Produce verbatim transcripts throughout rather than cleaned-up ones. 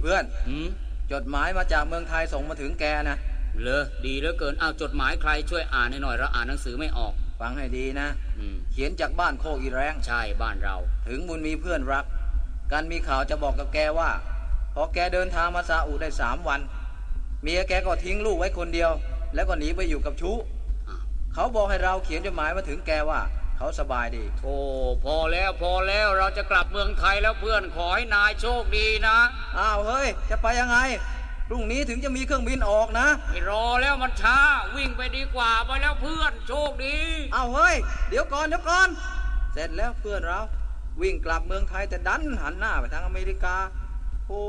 เพื่อนอืมจดหมายมาจากเมืองไทยส่งมาถึงแกนะเลอดีเหลือเกินอ้าวจดหมายใครช่วยอ่านให้หน่อยเราอ่านหนังสือไม่ออกฟังให้ดีนะเขียนจากบ้านโคกอีแรงใช่บ้านเราถึงบุญมีเพื่อนรักกันมีข่าวจะบอกกับแกว่าพอแกเดินทางมาซาอุได้สามวันเมียแกก็ทิ้งลูกไว้คนเดียวแล้วก็หนีไปอยู่กับชู้เขาบอกให้เราเขียนจดหมายมาถึงแกว่าเขาสบายดีโธ่พอแล้วพอแล้วเราจะกลับเมืองไทยแล้วเพื่อนขอให้นายโชคดีนะอ้าวเฮ้ยจะไปยังไงพรุ่งนี้ถึงจะมีเครื่องบินออกนะไม่รอแล้วมันช้าวิ่งไปดีกว่าไปแล้วเพื่อนโชคดีอ้าวเฮ้ยเดี๋ยวก่อนเดี๋ยวก่อนเสร็จแล้วเพื่อนเราวิ่งกลับเมืองไทยแต่ดันหันหน้าไปทางอเมริกาโอ้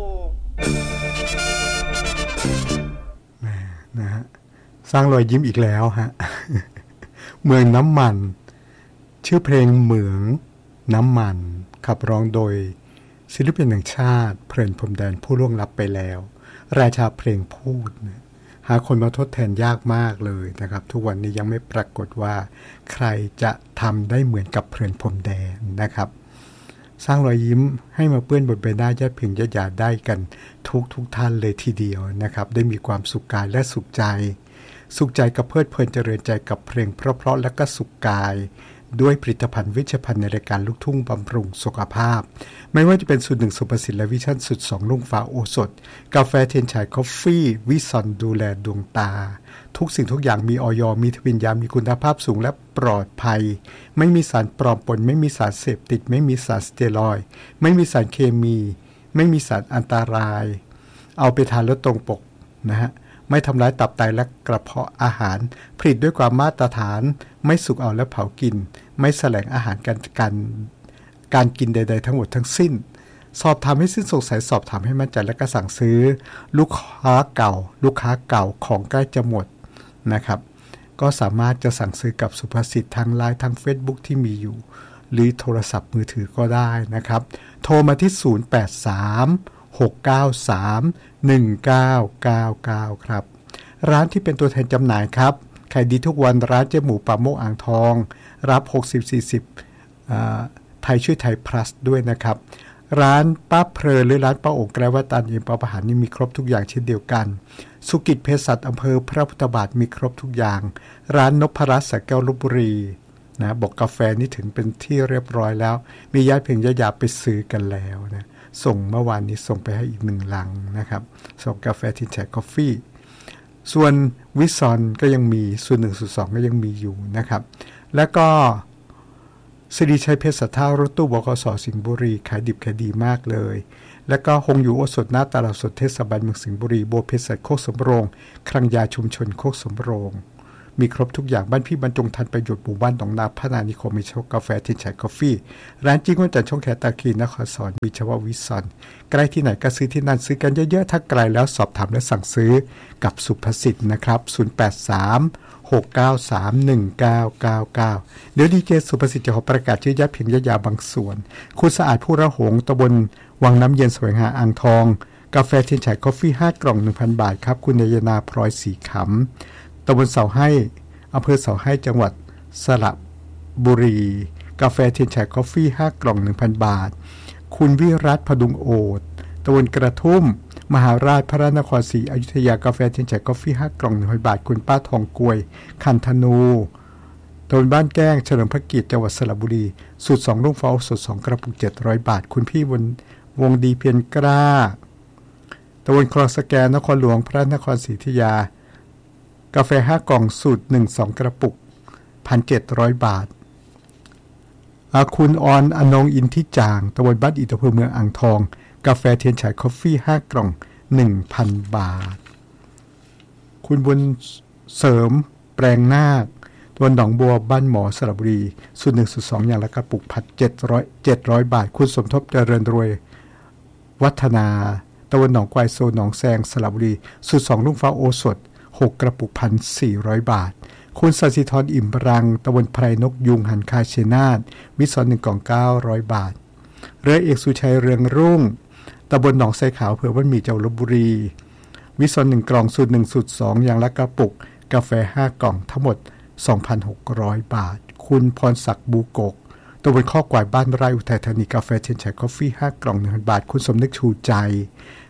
แม่นะฮะสร้างรอยยิ้มอีกแล้วฮะ เมืองน้ำมันชื่อเพลงเหมืองน้ำมันขับร้องโดยศิลปินแห่งชาติเพลินพรมแดนผู้ล่วงลับไปแล้วราชาเพลงพูดนะหาคนมาทดแทนยากมากเลยนะครับทุกวันนี้ยังไม่ปรากฏว่าใครจะทำได้เหมือนกับเพลินพรมแดนนะครับสร้างรอยยิ้มให้มาเปื้อนบนใบหน้าญาติเพียงญาติญาติได้กันทุกทุกท่านเลยทีเดียวนะครับได้มีความสุขกายและสุขใจสุขใจกับเพลิดเพลินเจริญใจกับเพลงเพราะๆและก็สุขกายด้วยผลิตภัณฑ์วิชภัณฑ์ในรายการลูกทุ่งบำรุงสุขภาพไม่ว่าจะเป็นสูตรหนึ่งสุภสิทธิ์และวิชั่นสุดสองลุงฟ้าโอสถกาแฟเทียนฉายคอฟฟี่วิซอนดูแลดวงตาทุกสิ่งทุกอย่างมีอย.มีทวินยามีคุณภาพสูงและปลอดภัยไม่มีสารปลอมปนไม่มีสารเสพติดไม่มีสารสเตียรอยด์ไม่มีสารเคมีไม่มีสารอันตรายเอาไปทานแล้วตรงปกนะฮะไม่ทำร้ายตับไตและกระเพาะอาหารผลิตด้วยความมาตรฐานไม่สุกเอาและเผากินไม่แสลงอาหารการการการกินใดๆทั้งหมดทั้งสิ้นสอบถามให้สิ้นสงสัยสอบถามให้มั่นใจและก็สั่งซื้อลูกค้าเก่าลูกค้าเก่าของใกล้จะหมดนะครับก็สามารถจะสั่งซื้อกับสุภสิทธิ์ทางไลน์ทาง Facebook ที่มีอยู่หรือโทรศัพท์มือถือก็ได้นะครับโทรมาที่ศูนย์ แปด สาม หก เก้า สาม หนึ่ง เก้า เก้า เก้าครับร้านที่เป็นตัวแทนจำหน่ายครับขายดีทุกวันร้านเจ๊หมูป่าโมกอ่างทองรับหกสิบ สี่สิบอ่าไทยช่วยไทย plus ด้วยนะครับร้านป้าเพลินหรือร้านป้าโอ่งแกลวัตตันยิมปาประหารนี่มีครบทุกอย่างเช่นเดียวกันสุกิจเภสัชอำเภอพระพุทธบาทมีครบทุกอย่างร้านนพรัตน์สระแก้วลพบุรีนะบอกกาแฟนี่ถึงเป็นที่เรียบร้อยแล้วมีญาติเพียงญาติญาติไปซื้อกันแล้วนะส่งเมื่อวานนี้ส่งไปให้อีกหนึ่งลังนะครับส่งกาแฟทินแชร์กาแฟส่วนวิซอนก็ยังมีส่วนหนึ่งส่วนสองก็ยังมีอยู่นะครับแล้วก็สิริชัยเพชรสัทธารถตู้บกส.สิงห์บุรีขายดิบขายดีมากเลยแล้วก็คงอยู่โอสถหน้าตลาดสดเทศบาลเมืองสิงห์บุรีโบเพชรสัตโคกสำโรงคลังยาชุมชนโคกสำโรงมีครบทุกอย่างบ้านพี่บรรจงทันประโยชน์หมู่บ้านหนองนาพัฒนานิคมมีเฉพาะกาแฟทินแชร์กาแฟร้านจิ้งวันจันทร์ช่องแคตาคีนครสวรรค์มีเฉพาะวิซอนใกล้ที่ไหนก็ซื้อที่นั่นซื้อกันเยอะๆถ้าไกลแล้วสอบถามและสั่งซื้อกับสุภสิทธิ์นะครับศูนย์ แปด สาม หก เก้า สาม หนึ่ง เก้า เก้า เก้าเดี๋ยวดีเจสุภสิทธิ์จะขอประกาศชื่อญาติเพียงญาติยาบางส่วนคุณสะอาดผู้ระหงตำบลวังน้ำเย็นแสวงหาอ่างทองกาแฟทินแชร์กาแฟห้ากล่อง หนึ่งพัน บาทครับคุณนายนาพลอยสีขำตำบลเสาให้อำเภอเสาให้จังหวัดสระบุรีกาแฟเทียนแฉกกาแฟห้ากล่อง หนึ่งพัน บาทคุณวิรัตพดุงโอดตำบลกระทุ่มมหาราชพระนครศรีอยุธยากาแฟเทียนแฉกกาแฟห้ากล่อง หนึ่งพัน บาทคุณป้าทองกวยคันธนูตำบลบ้านแก้งเฉลิมพระเกียรติจังหวัดสระบุรีสูตรสองลูกฟ้าสดสองกระปุกเจ็ดร้อยบาทคุณพี่วงวงดีเพียรกล้าตำบลคลองสแกนนครหลวงพระนครศรีอยุธยากาแฟห้ากล่องสูตรหนึ่ง สองกระปุก หนึ่งพันเจ็ดร้อย บาทคุณออนอนงอินทิจางตำบลบ้านอิฐอำเภอเมืองอ่างทองกาแฟเทียนฉายคอฟฟี่ห้ากล่อง หนึ่งพัน บาทคุณบุญเสริมแปลงนาคตำบลหนองบัวบ้านหมอสระบุรีสูตรหนึ่งสูตรสองอย่างละกระปุกผัดเจ็ดร้อย เจ็ดร้อยบาทคุณสมทบเจริญรวยวัฒนาตำบลหนองควายโซหนองแซงสระบุรีสูตรสองลูกฟ้าโอสถหกกระปุก หนึ่งพันสี่ร้อย บาทคุณสัสิธรอิ่มรังตำบลไพรนกยุงหันคาเชนาทวิซอนหนึ่งกล่องเก้าร้อยบาทเรือเอกสุชัยเรืองรุ่งตำบลหนองไซขาวอำเภอบ้านหมี่จังหวัดลพบุรีวิซอนหนึ่งกล่องสูตรหนึ่งสูตรสองอย่างละกระปุกกาแฟห้ากล่องทั้งหมด สองพันหกร้อย บาทคุณพรศักดิ์บูกกตำบลข้อกวายบ้านไร่อุทัยธานีกาแฟเทียนแฉกกาแฟห้ากล่อง หนึ่งพัน บาทคุณสมนึกชูใจ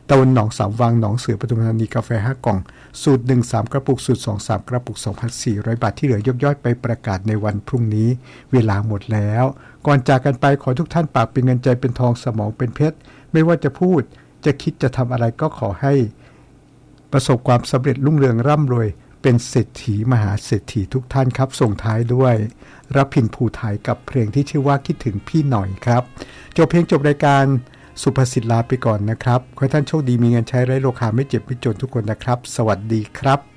ตะวันหนองสามวังหนองเสือปทุมธานีกาแฟห้ากล่องสูตรหนึ่ง สามกระปุกสูตรสอง สามกระปุก สองพันสี่ร้อย บาทที่เหลือยกย่อยไปประกาศในวันพรุ่งนี้เวลาหมดแล้วก่อนจากกันไปขอทุกท่านปากเป็นเงินใจเป็นทองสมองเป็นเพชรไม่ว่าจะพูดจะคิดจะทำอะไรก็ขอให้ประสบความสำเร็จรุ่งเรืองร่ำรวยเป็นเศรษฐีมหาเศรษฐีทุกท่านครับส่งท้ายด้วยรับพินภูไทยกับเพลงที่ชื่อว่าคิดถึงพี่หน่อยครับจบเพลงจบรายการสุภสิทธิ์ลาไปก่อนนะครับขอให้ท่านโชคดีมีเงินใช้ไร้โรคาไม่เจ็บไม่จนทุกคนนะครับสวัสดีครับ